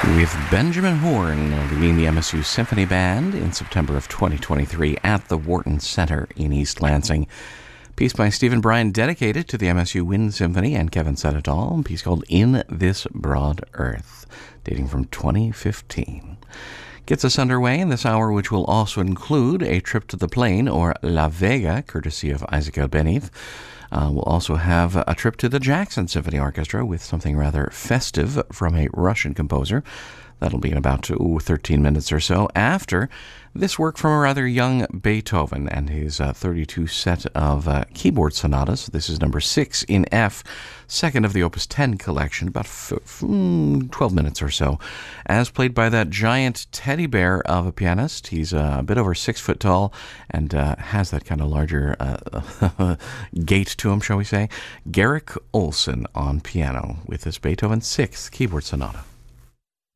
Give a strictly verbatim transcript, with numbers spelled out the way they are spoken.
With Benjamin Horn leading the M S U Symphony Band in September of twenty twenty-three at the Wharton Center in East Lansing. Piece by Stephen Bryan dedicated to the M S U Wind Symphony and Kevin Sedetall, a piece called In This Broad Earth, dating from twenty fifteen. Gets us underway in this hour, which will also include a trip to the Plain, or La Vega, courtesy of Isaac Albéniz. Uh, we'll also have a trip to the Jackson Symphony Orchestra with something rather festive from a Russian composer. That'll be in about ooh, thirteen minutes or so, after this work from a rather young Beethoven and his uh, thirty-two set of uh, keyboard sonatas. This is number six in F, second of the Opus ten collection, about f- f- twelve minutes or so, as played by that giant teddy bear of a pianist. He's uh, a bit over six foot tall and uh, has that kind of larger uh, gait to him, shall we say. Garrick Olson on piano with this Beethoven sixth keyboard sonata.